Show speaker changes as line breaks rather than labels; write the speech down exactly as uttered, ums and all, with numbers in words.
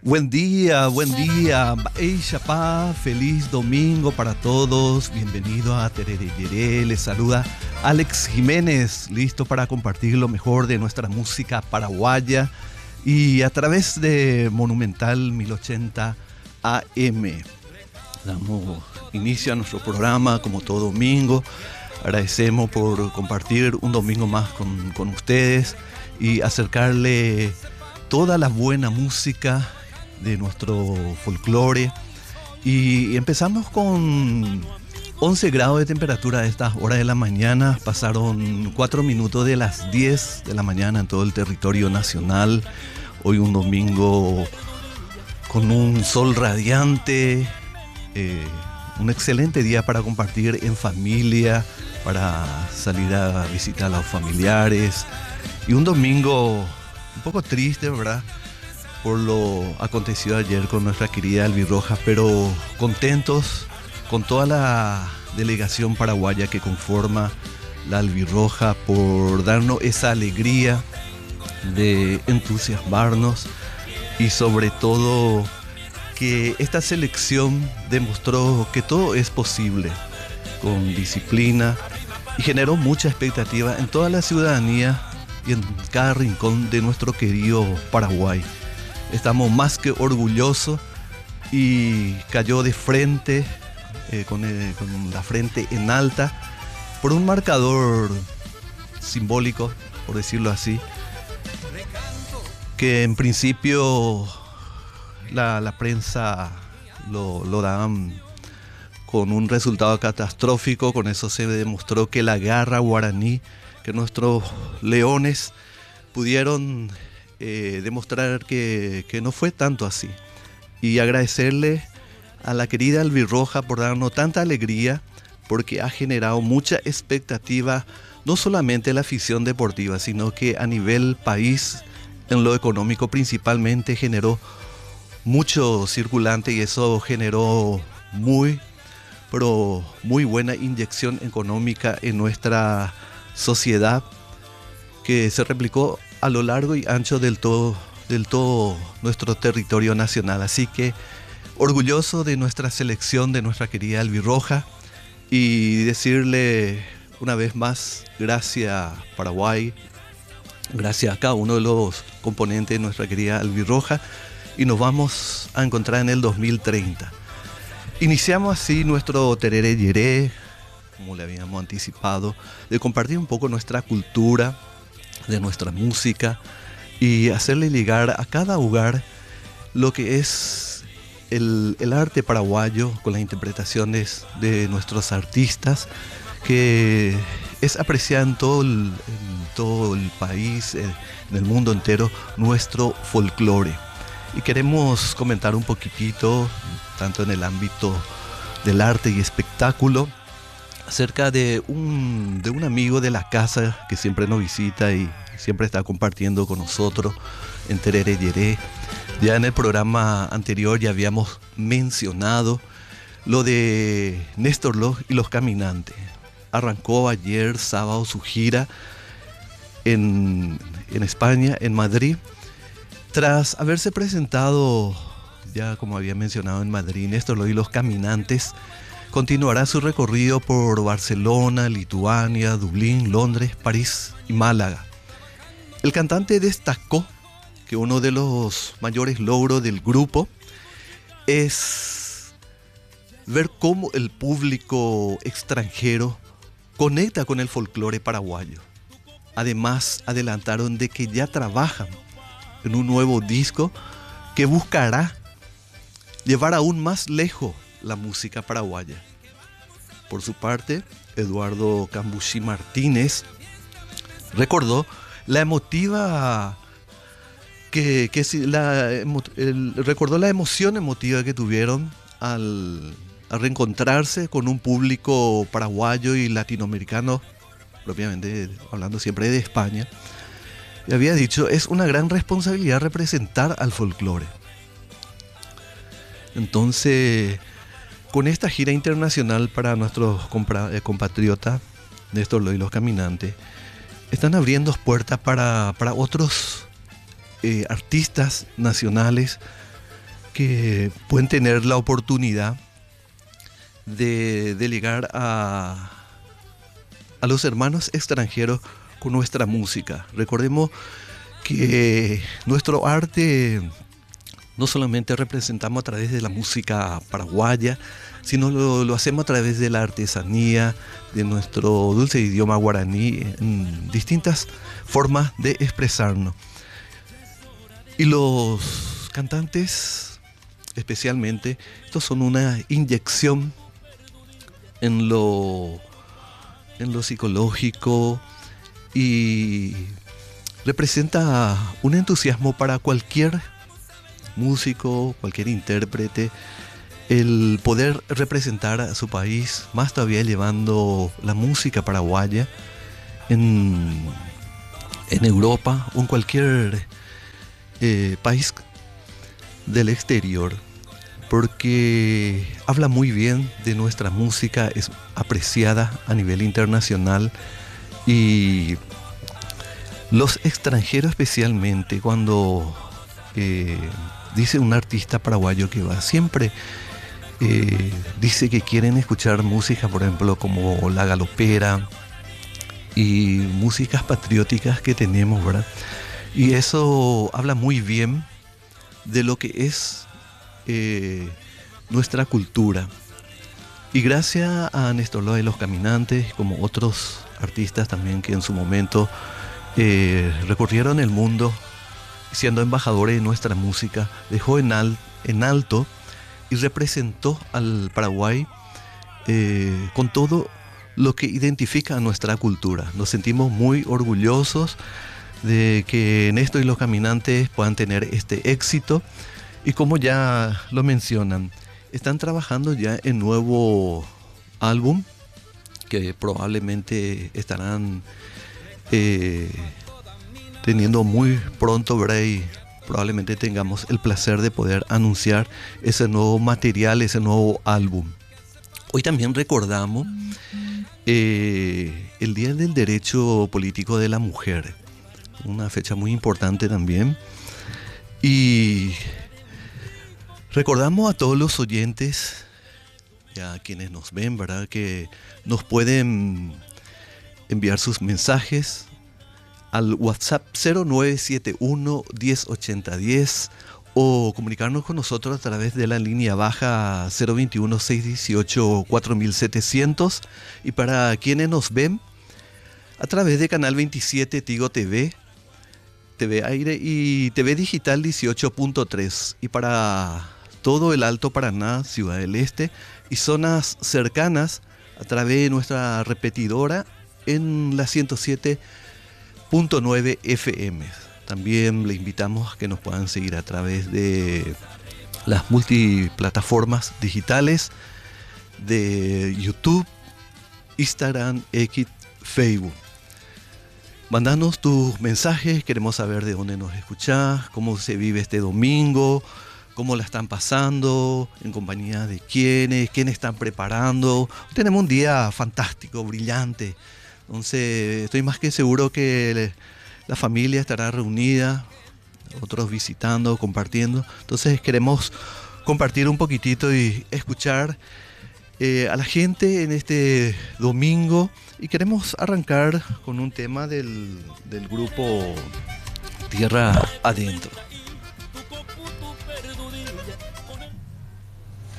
Buen día, buen día. Hey, Chapá, feliz domingo para todos. Bienvenido a Terere Yeré. Les saluda Alex Jiménez, listo para compartir lo mejor de nuestra música paraguaya y a través de Monumental mil ochenta A M. Damos inicio a nuestro programa como todo domingo. Agradecemos por compartir un domingo más con, con ustedes y acercarle toda la buena música de nuestro folclore. Y empezamos con once grados de temperatura a estas horas de la mañana. Pasaron cuatro minutos de las diez de la mañana en todo el territorio nacional. Hoy un domingo con un sol radiante, eh, un excelente día para compartir en familia, para salir a visitar a los familiares. Y un domingo un poco triste, ¿verdad?, por lo acontecido ayer con nuestra querida Albirroja, pero contentos con toda la delegación paraguaya que conforma la Albirroja por darnos esa alegría de entusiasmarnos y sobre todo que esta selección demostró que todo es posible con disciplina y generó mucha expectativa en toda la ciudadanía y en cada rincón de nuestro querido Paraguay. Estamos más que orgullosos y cayó de frente, eh, con, el, con la frente en alta, por un marcador simbólico, por decirlo así, que en principio la, la prensa lo, lo daban con un resultado catastrófico. Con eso se demostró que la garra guaraní, que nuestros leones pudieron Eh, demostrar que, que no fue tanto así, y agradecerle a la querida Albirroja por darnos tanta alegría, porque ha generado mucha expectativa, no solamente en la afición deportiva, sino que a nivel país, en lo económico principalmente, generó mucho circulante y eso generó muy, pero muy buena inyección económica en nuestra sociedad, que se replicó a lo largo y ancho del todo, del todo nuestro territorio nacional. Así que orgulloso de nuestra selección, de nuestra querida Albirroja, y decirle una vez más gracias Paraguay, gracias a cada uno de los componentes de nuestra querida Albirroja, y nos vamos a encontrar en el dos mil treinta. Iniciamos así nuestro Terere Yeré, como le habíamos anticipado, de compartir un poco nuestra cultura, de nuestra música, y hacerle llegar a cada hogar lo que es el, el arte paraguayo con las interpretaciones de nuestros artistas, que es apreciado en todo el, en todo el país, en el mundo entero, nuestro folclore. Y queremos comentar un poquitito, tanto en el ámbito del arte y espectáculo, acerca de un, de un amigo de la casa que siempre nos visita y siempre está compartiendo con nosotros en Terere Yeré. Ya en el programa anterior ya habíamos mencionado lo de Néstor Loj y los Caminantes. Arrancó ayer sábado su gira en, en España, en Madrid, tras haberse presentado, ya como había mencionado, en Madrid. Néstor Loj y los Caminantes continuará su recorrido por Barcelona, Lituania, Dublín, Londres, París y Málaga. El cantante destacó que uno de los mayores logros del grupo es ver cómo el público extranjero conecta con el folclore paraguayo. Además, adelantaron de que ya trabajan en un nuevo disco que buscará llevar aún más lejos la música paraguaya. Por su parte, Eduardo Cambucci Martínez recordó la emotiva que, que la, el, recordó la emoción emotiva que tuvieron al, al reencontrarse con un público paraguayo y latinoamericano, propiamente hablando siempre de España. Y había dicho, es una gran responsabilidad representar al folclore. Entonces, con esta gira internacional para nuestros compatriotas, Néstor Loj y los Caminantes, están abriendo puertas para, para otros eh, artistas nacionales que pueden tener la oportunidad de, de llegar a, a los hermanos extranjeros con nuestra música. Recordemos que nuestro arte no solamente representamos a través de la música paraguaya, sino lo, lo hacemos a través de la artesanía, de nuestro dulce idioma guaraní, en distintas formas de expresarnos. Y los cantantes, especialmente, estos son una inyección en lo, en lo psicológico y representa un entusiasmo para cualquier músico, cualquier intérprete, el poder representar a su país, más todavía llevando la música paraguaya en, en Europa o en cualquier eh, país del exterior, porque habla muy bien de nuestra música, es apreciada a nivel internacional y los extranjeros especialmente cuando eh, dice un artista paraguayo que va siempre eh, dice que quieren escuchar música, por ejemplo, como La Galopera y músicas patrióticas que tenemos, ¿verdad? Y eso habla muy bien de lo que es eh, nuestra cultura. Y gracias a Néstor Loa y los Caminantes, como otros artistas también que en su momento eh, recorrieron el mundo siendo embajadores de nuestra música, dejó en, al, en alto y representó al Paraguay eh, con todo lo que identifica a nuestra cultura. Nos sentimos muy orgullosos de que Néstor y los Caminantes puedan tener este éxito y como ya lo mencionan, están trabajando ya en nuevo álbum que probablemente estarán eh, teniendo muy pronto, ¿verdad? Y probablemente tengamos el placer de poder anunciar ese nuevo material, ese nuevo álbum. Hoy también recordamos eh, el Día del Derecho Político de la Mujer, una fecha muy importante también. Y recordamos a todos los oyentes, a quienes nos ven, ¿verdad?, que nos pueden enviar sus mensajes al WhatsApp cero nueve siete uno, diez ochenta diez o comunicarnos con nosotros a través de la línea baja cero veintiuno, seiscientos dieciocho, cuatro mil setecientos, y para quienes nos ven a través de Canal veintisiete Tigo T V, T V Aire y T V Digital dieciocho punto tres, y para todo el Alto Paraná, Ciudad del Este y zonas cercanas a través de nuestra repetidora en la ciento siete punto nueve F M. También le invitamos a que nos puedan seguir a través de las multiplataformas digitales de YouTube, Instagram, X, Facebook. Mandanos tus mensajes, queremos saber de dónde nos escuchás, cómo se vive este domingo, cómo la están pasando, en compañía de quiénes, quiénes están preparando. Tenemos un día fantástico, brillante. Entonces estoy más que seguro que la familia estará reunida, otros visitando, compartiendo. Entonces queremos compartir un poquitito y escuchar eh, a la gente en este domingo. Y queremos arrancar con un tema del, del grupo Tierra Adentro.